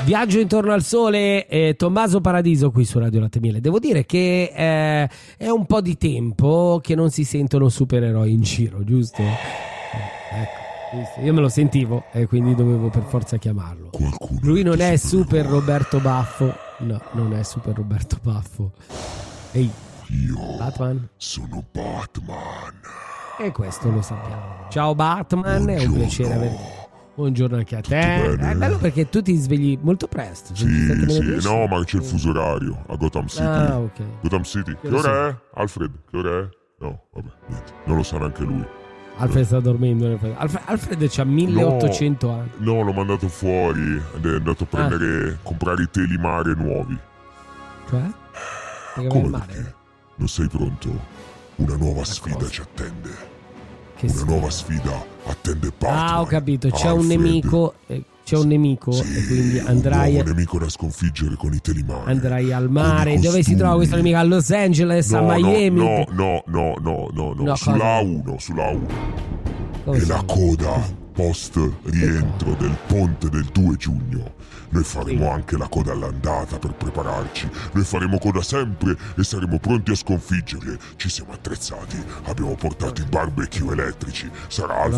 Viaggio intorno al sole, Tommaso Paradiso qui su Radio Latte Miele. Devo dire che è un po' di tempo che non si sentono supereroi in giro, giusto? Ecco, io me lo sentivo e quindi dovevo per forza chiamarlo. Lui non è Super Roberto Baffo. No, non è Super Roberto Baffo. Ehi, Io Batman? sono Batman. E questo lo sappiamo. Ciao Batman, Buongiorno. è un piacere averti. Buongiorno anche a te. bene? È bello perché tu ti svegli molto presto. Sì, no, ma c'è il fuso orario a Gotham City. Ah, ok. Gotham City. Che lo ora è? Alfred, che ora è? No, vabbè, niente. Non lo sa neanche lui. Alfred sta dormendo. Alfred c'ha 1800 anni. No, l'ho mandato fuori ed è andato a prendere, comprare i teli mare nuovi. Cioè? Perché vai al Come mare? perché? Non sei pronto? Una nuova sfida cosa? ci attende. Che Una sfida? nuova sfida attende Batman. Ah, ho capito. C'è un Alfred. nemico. C'è un nemico Sì, e quindi un nuovo andrai nemico da sconfiggere con i teli mare. al mare. Con i Dove si trova questo costumi. nemico? A Los Angeles, a Miami? No, No, sulla cosa? A1. Come E si la chiama? coda post rientro del ponte del 2 giugno. Noi faremo Sì. anche la coda all'andata per prepararci. Noi faremo coda sempre e saremo pronti a sconfiggerle. Ci siamo attrezzati, abbiamo portato i barbecue elettrici. Sarà